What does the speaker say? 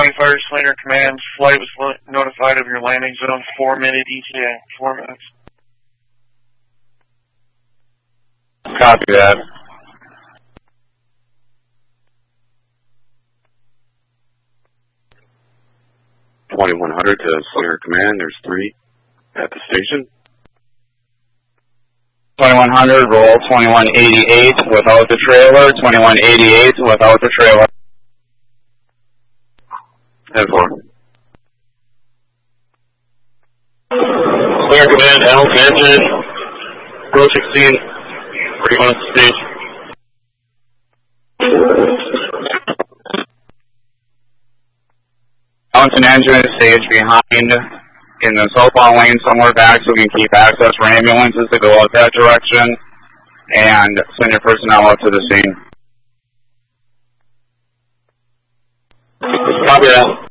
County Fire Slinger Command, flight was notified of your landing zone, 4-minute ETA, 4 minutes. Copy that. 2100 to Slinger Command, there's 3 at the station. 2100, roll 2188 without the trailer, 2188 without the trailer. 10-4. Slinger Command, Alexander, row 16, 31 at the stage. Mountain engine stage behind in the southbound lane somewhere back so we can keep access for ambulances to go out that direction and send your personnel up to the scene. Copy that.